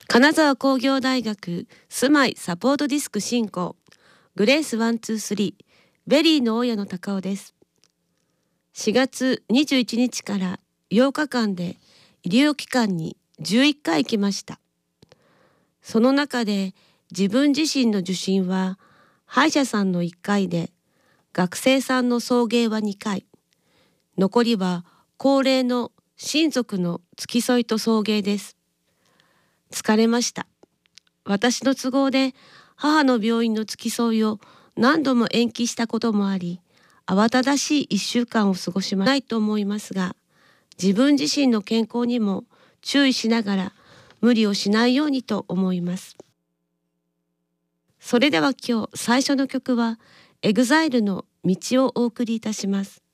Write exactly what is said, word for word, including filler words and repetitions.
金沢工業大学住まいサポートディスク進行グレースワンツースリーベリーの大家の高尾です。しがつにじゅういちにちからようかかんで医療機関にじゅういっかい行きました。その中で自分自身の受診は歯医者さんのいっかいで、学生さんの送迎はにかい、残りは高齢の親族の付き添いと送迎です。疲れました。私の都合で母の病院の付き添いを何度も延期したこともあり、慌ただしいいっしゅうかんを過ごしまないと思いますが、自分自身の健康にも注意しながら無理をしないようにと思います。それでは今日最初の曲はエグザイルの道をお送りいたします。